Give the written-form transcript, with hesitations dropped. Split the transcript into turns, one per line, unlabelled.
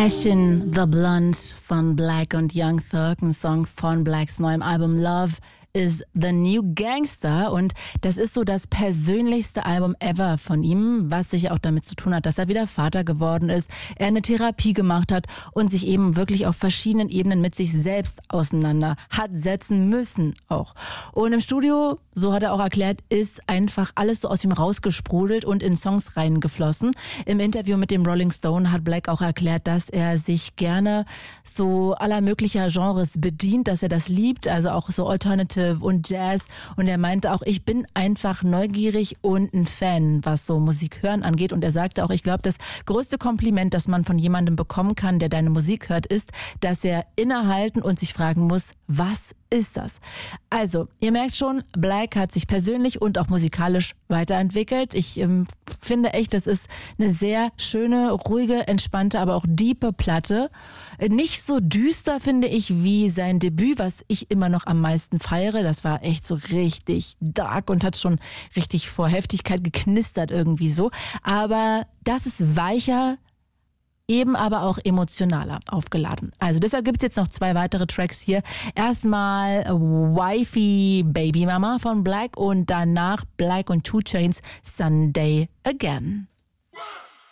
Passion the Blunt von Black und Young Thug, ein Song von Blacks neuem Album Love is the New Gangster, und das ist so das persönlichste Album ever von ihm, was sich auch damit zu tun hat, dass er wieder Vater geworden ist, er eine Therapie gemacht hat und sich eben wirklich auf verschiedenen Ebenen mit sich selbst auseinander hat setzen müssen auch. Und im Studio, so hat er auch erklärt, ist einfach alles so aus ihm rausgesprudelt und in Songs reingeflossen. Im Interview mit dem Rolling Stone hat Black auch erklärt, dass er sich gerne so aller möglicher Genres bedient, dass er das liebt, also auch so Alternative und Jazz, und er meinte auch, ich bin einfach neugierig und ein Fan, was so Musik hören angeht, und er sagte auch, ich glaube, das größte Kompliment, das man von jemandem bekommen kann, der deine Musik hört, ist, dass er innehalten und sich fragen muss, was ist das? Also, ihr merkt schon, Black hat sich persönlich und auch musikalisch weiterentwickelt. Ich finde echt, das ist eine sehr schöne, ruhige, entspannte, aber auch diepe Platte. Nicht so düster, finde ich, wie sein Debüt, was ich immer noch am meisten feiere. Das war echt so richtig dark und hat schon richtig vor Heftigkeit geknistert irgendwie so. Aber das ist weicher, eben aber auch emotionaler aufgeladen. Also deshalb gibt's jetzt noch 2 weitere Tracks hier. Erstmal Wifey Baby Mama von Black und danach Black und 2 Chainz Sunday Again.